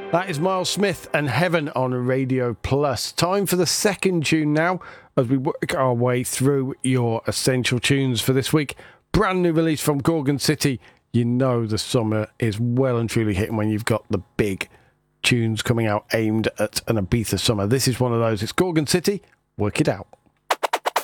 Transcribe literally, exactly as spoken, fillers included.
That is Miles Smith and Heaven on Radio Plus. Time for the second tune now as we work our way through your essential tunes for this week. Brand new release from Gorgon City. You know the summer is well and truly hitting when you've got the big tunes coming out aimed at an Ibiza summer. This is one of those. It's Gorgon City. Work it out.